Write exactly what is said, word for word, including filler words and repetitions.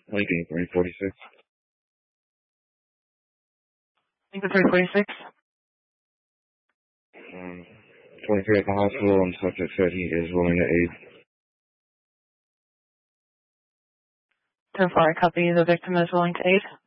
Lincoln three forty-six. Lincoln three forty-six. Um, twenty-three at the hospital, and subject said he is willing to aid. ten four, I copy. The victim is willing to aid.